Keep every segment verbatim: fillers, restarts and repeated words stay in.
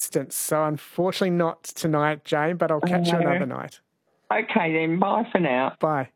resistance. So unfortunately not tonight, Jane, but I'll catch you another night. Okay then, bye for now. Bye.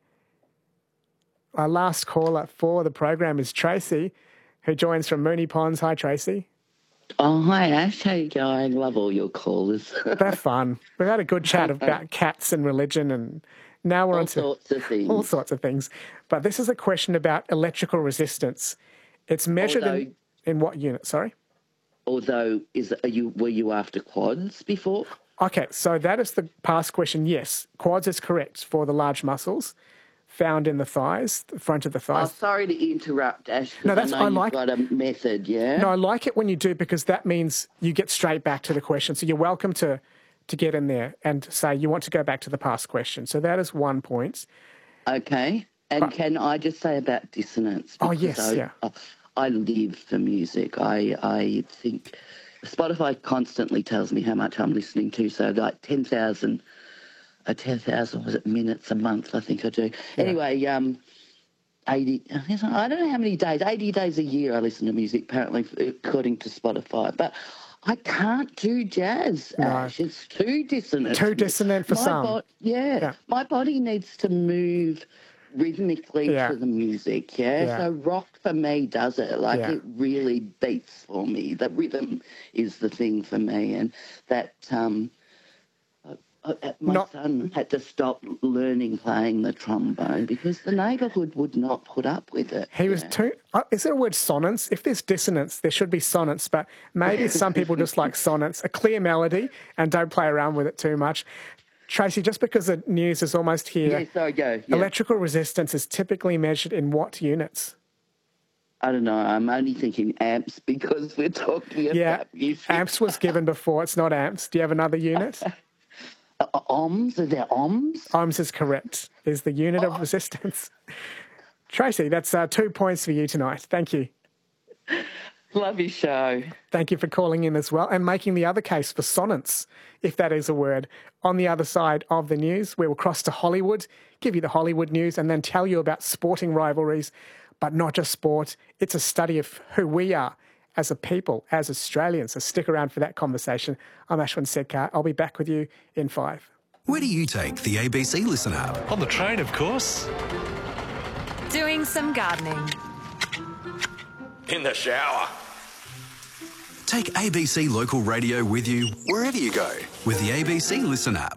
Our last caller for the program is Tracy, who joins from Moonee Ponds. Hi, Tracy. Oh, hi, Ash. How you going? Love all your callers. They're fun. We've had a good chat about cats and religion, and now we're all on to sorts of things. all sorts of things. But this is a question about electrical resistance. It's measured although, in, in what unit? Sorry? Although, is are you were you after quads before? Okay, so that is the past question. Yes, quads is correct for the large muscles found in the thighs, the front of the thighs. Oh, sorry to interrupt, Ash. No, that's I know I you've like. got a method, yeah. No, I like it when you do because that means you get straight back to the question. So you're welcome to to get in there and say you want to go back to the past question. So that is one point. Okay, and but, can I just say about dissonance? Oh yes, I, yeah. I, I live for music. I I think Spotify constantly tells me how much I'm listening to. So like ten thousand. A ten thousand was it minutes a month? I think I do. Yeah. Anyway, um, eighty. I don't know how many days. Eighty days a year I listen to music. Apparently, according to Spotify, but I can't do jazz. No. Ash. It's too dissonant. Too dissonant for my some. Bo- yeah, yeah, my body needs to move rhythmically yeah. to the music. Yeah? yeah, so rock for me does it. Like yeah. it really beats for me. The rhythm is the thing for me, and that. Um, My not, son had to stop learning playing the trombone because the neighbourhood would not put up with it. He was too... Uh, is there a word sonance? If there's dissonance, there should be sonance, but maybe some people just like sonance, a clear melody, and don't play around with it too much. Tracy, just because the news is almost here, yes, I go. Yeah. Electrical resistance is typically measured in what units? I don't know. I'm only thinking amps because we're talking yeah, about music. Amps was given before. It's not amps. Do you have another unit? Uh, ohms? Are there ohms? Ohms is correct. Is the unit oh. of resistance. Tracy, that's uh, two points for you tonight. Thank you. Love your show. Thank you for calling in as well and making the other case for sonance, if that is a word. On the other side of the news, we will cross to Hollywood, give you the Hollywood news, and then tell you about sporting rivalries, but not just sport. It's a study of who we are as a people, as Australians. So stick around for that conversation. I'm Ashwin Sedkar. I'll be back with you in five. Where do you take the A B C Listen app? On the train, of course. Doing some gardening. In the shower. Take A B C Local Radio with you wherever you go with the A B C Listen app.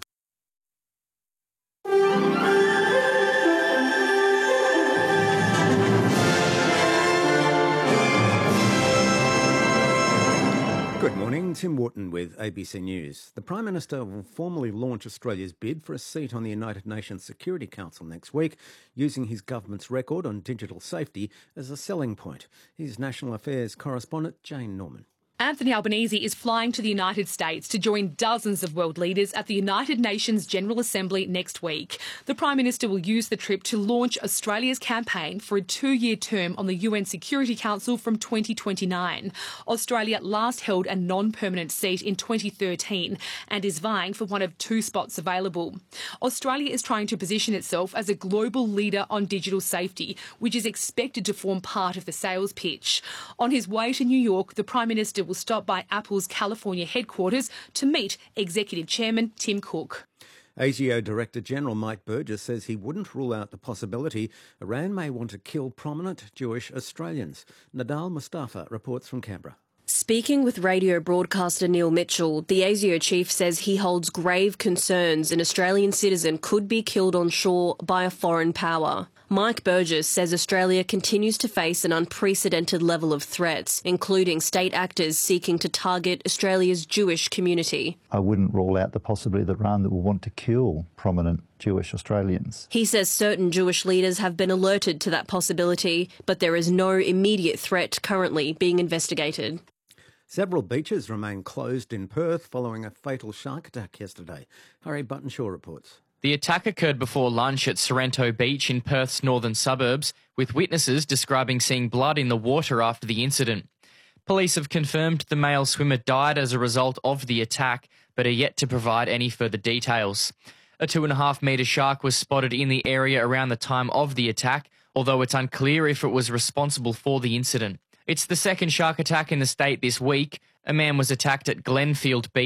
Good morning, Tim Wharton with A B C News. The Prime Minister will formally launch Australia's bid for a seat on the United Nations Security Council next week, using his government's record on digital safety as a selling point. Here's National Affairs correspondent Jane Norman. Anthony Albanese is flying to the United States to join dozens of world leaders at the United Nations General Assembly next week. The Prime Minister will use the trip to launch Australia's campaign for a two-year term on the U N Security Council from twenty twenty-nine. Australia last held a non-permanent seat in twenty thirteen and is vying for one of two spots available. Australia is trying to position itself as a global leader on digital safety, which is expected to form part of the sales pitch. On his way to New York, the Prime Minister will stop by Apple's California headquarters to meet Executive Chairman Tim Cook. ASIO Director General Mike Burgess says he wouldn't rule out the possibility Iran may want to kill prominent Jewish Australians. Nadal Mustafa reports from Canberra. Speaking with radio broadcaster Neil Mitchell, the ASIO chief says he holds grave concerns an Australian citizen could be killed on shore by a foreign power. Mike Burgess says Australia continues to face an unprecedented level of threats, including state actors seeking to target Australia's Jewish community. I wouldn't rule out the possibility that Iran will want to kill prominent Jewish Australians. He says certain Jewish leaders have been alerted to that possibility, but there is no immediate threat currently being investigated. Several beaches remain closed in Perth following a fatal shark attack yesterday. Harry Buttonshaw reports. The attack occurred before lunch at Sorrento Beach in Perth's northern suburbs, with witnesses describing seeing blood in the water after the incident. Police have confirmed the male swimmer died as a result of the attack, but are yet to provide any further details. A two and a half metre shark was spotted in the area around the time of the attack, although it's unclear if it was responsible for the incident. It's the second shark attack in the state this week. A man was attacked at Glenfield Beach